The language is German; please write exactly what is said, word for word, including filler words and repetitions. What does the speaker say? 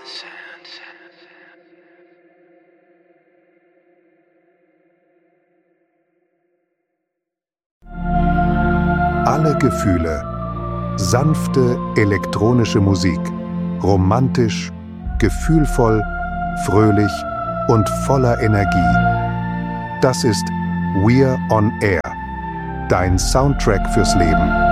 Alle Gefühle. Sanfte elektronische Musik. Romantisch, gefühlvoll, fröhlich und voller Energie. Das ist We're on Air. Dein Soundtrack fürs Leben.